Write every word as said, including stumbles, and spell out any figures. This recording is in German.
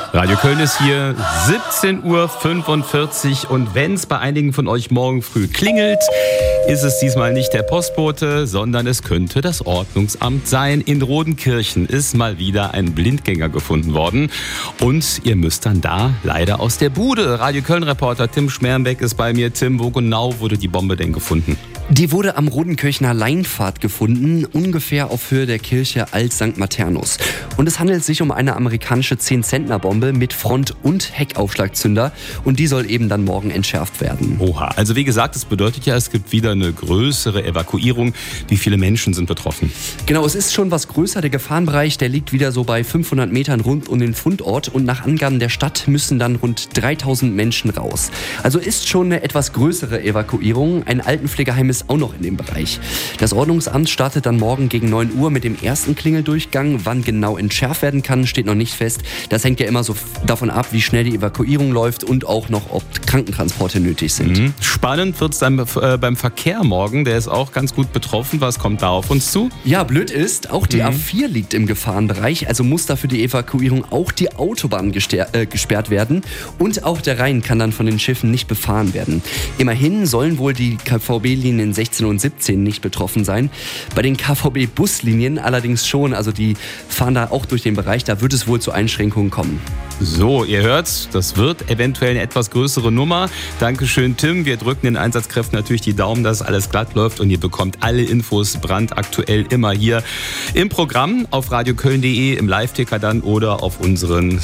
Radio Köln ist hier, siebzehn Uhr fünfundvierzig, und wenn es bei einigen von euch morgen früh klingelt, ist es diesmal nicht der Postbote, sondern es könnte das Ordnungsamt sein. In Rodenkirchen ist mal wieder ein Blindgänger gefunden worden und ihr müsst dann da leider aus der Bude. Radio Köln-Reporter Tim Schmerenbeck ist bei mir. Tim, wo genau wurde die Bombe denn gefunden? Die wurde am Rodenkirchener Leinpfad gefunden, ungefähr auf Höhe der Kirche Alt Sankt Maternus. Und es handelt sich um eine amerikanische zehn-Zentner-Bombe mit Front- und Heckaufschlagzünder. Und die soll eben dann morgen entschärft werden. Oha, also wie gesagt, das bedeutet ja, es gibt wieder eine größere Evakuierung. Wie viele Menschen sind betroffen? Genau, es ist schon was größer. Der Gefahrenbereich, der liegt wieder so bei fünfhundert Metern rund um den Fundort. Und nach Angaben der Stadt müssen dann rund dreitausend Menschen raus. Also ist schon eine etwas größere Evakuierung. Ein Altenpflegeheim ist auch noch in dem Bereich. Das Ordnungsamt startet dann morgen gegen neun Uhr mit dem ersten Klingeldurchgang. Wann genau entschärft werden kann, steht noch nicht fest. Das hängt ja immer so davon ab, wie schnell die Evakuierung läuft und auch noch, ob Krankentransporte nötig sind. Mhm. Spannend wird es dann äh, beim Verkehr morgen. Der ist auch ganz gut betroffen. Was kommt da auf uns zu? Ja, blöd ist, auch die mhm. A vier liegt im Gefahrenbereich. Also muss dafür die Evakuierung auch die Autobahn gester- äh, gesperrt werden. Und auch der Rhein kann dann von den Schiffen nicht befahren werden. Immerhin sollen wohl die K V B-Linien sechzehn und siebzehn nicht betroffen sein. Bei den K V B-Buslinien allerdings schon. Also die fahren da auch durch den Bereich. Da wird es wohl zu Einschränkungen kommen. So, ihr hört, das wird eventuell eine etwas größere Nummer. Dankeschön, Tim. Wir drücken den Einsatzkräften natürlich die Daumen, dass alles glatt läuft, und ihr bekommt alle Infos brandaktuell immer hier im Programm auf radioköln punkt de, im Live-Ticker dann oder auf unseren